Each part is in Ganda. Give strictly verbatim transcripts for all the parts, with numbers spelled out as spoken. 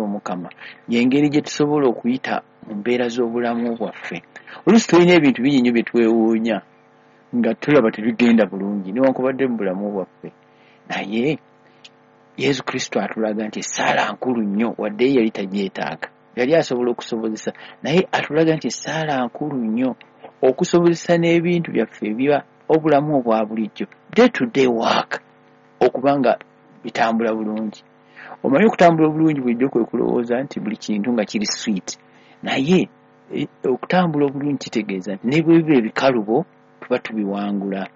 z'omukama y'engeri gye tusobola okuyita mu mbeera z'obulamu bwaffe. Oluusi tulina ebintu bingi nnyo bye twewuunya nga tulaba tebigenda bulungi newankubadde mu bulamu bwaffe, naye Yesu Kristo atulaga nti essaala nkulu nnyo wadde yali tagyetaaga, yali asobola okusobozesa, naye atulaga nti essaala nkulu nnyo okusobozesa n'ebintu byaffe ebiba obulamu obwa bulijjo, day to day work, okubanga bitambula bulungi. Omanyi okutambula obulungi bulijjo kwe kulowooza nti buli kintu nga kiri sweet, naye okutambula obulungi kitegeeza nti ne bwe biba ebikalubo tuba tubiwangula.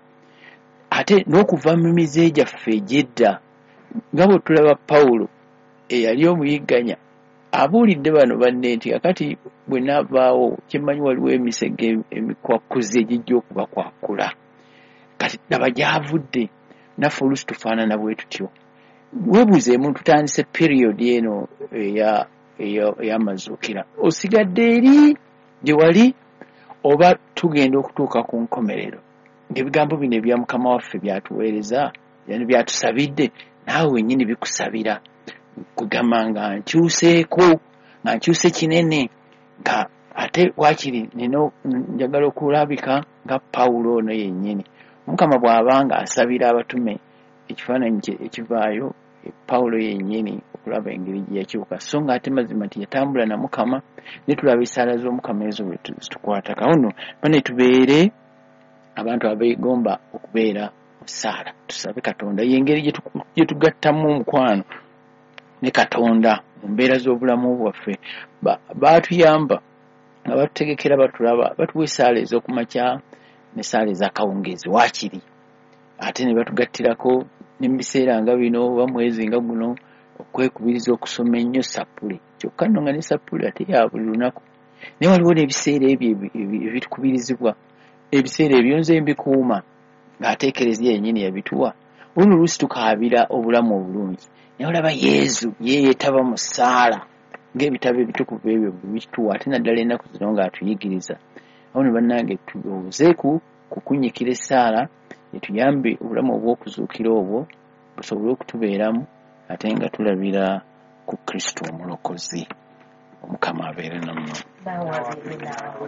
Ate n'okuva mu mize gyaffe egy'edda nga bwe tulaba Pawulo eyali omuyigganya abuulidde bano banne nti kakati bwe navaawo kyemmanyi waliwo emisege emikwakkuzi egijja okubakwakula, kati laba gy'avudde. Naffe oluusi tufaanana bwe tutyo. Weebuuzeemu tutandise periyodi eno ey'amazuukira, osigadde eri gye wali oba tugenda okutuuka ku nkomerero ng'ebigambo bino ebya Mukama waffe byatuweereza byatusabidde naawe wennyini bikusabira kugamba nga nkyuseeko nga nkyuse kinene, nga ate wakiri nino njagala okulabika nga Pawulo ono yennyini. Mukama bw'abanga asabira abatume ekifaananyi ekivaayo Pawulo yennyini okulaba engeri gye yakyuka, so nga ate mazima nti yatambula na Mukama ne tulaba essaala z'Omukama ezo bwe zitukwata. Kawono bane tubeere abantu abeegomba okubeera mu ssaala, tusabe Katonda y'engeri gye tugattamu omukwano ne Katonda mu mbeera z'obulamu bwaffe. Baatuyamba nga batutegekera batulaba batuwa essaala ez'okumakya n'essaala ez'akawungeezi waakiri, ate ne batugattirako ne mu biseera nga bino oba mwezi nga guno okwekubiriza okusoma ennyo sappule, kyokka nno nga ne sappule ate ya buli lunaku. Naye waliwo n'ebiseera ebyo ebitukubirizibwa, ebiseera ebyo nze mbikuuma ng'ate Eklezia yennyini yabituwa. Buno oluusi tukaabira obulamu obulungi, naye olaba Yesu ye yeetaba mu ssaala ng'ebitabo ebitukuvu ebyo bituwa, ate naddala ennaku zino ng'atuyigiriza. Awo ne bannange tulowooze ku kukunyikira essaala etuyambe obulamu obw'okuzuukira obwo busobole okutubeeramu ate nga tulabira ku Kristo omulokozi. Omukama abeere nammwe.